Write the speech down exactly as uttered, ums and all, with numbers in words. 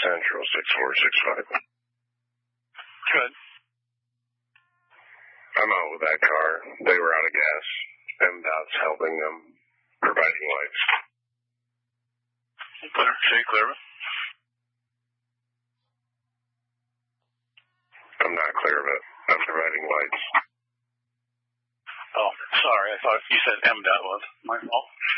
Central, six four six five. Good. I'm out with that car. They were out of gas. MDOT's helping them, providing lights. Clear. Say clear. I'm not clear of it. I'm providing lights. Oh, sorry. I thought you said MDOT was. My fault.